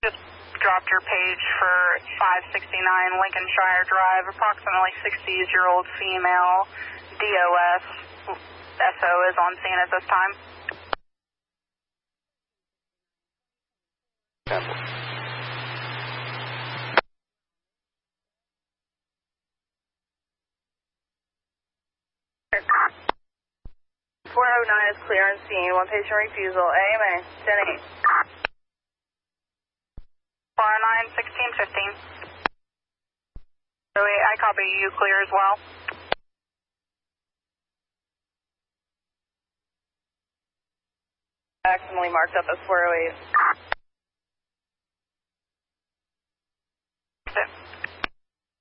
Just dropped your page for 569 Lincolnshire Drive, approximately 60-year-old female, DOS. SO is on scene at this time. Temple. 409 is clear on scene. One patient refusal. AMA, 10-8. 409, 1615. I copy you clear as well. Accidentally marked up as 408.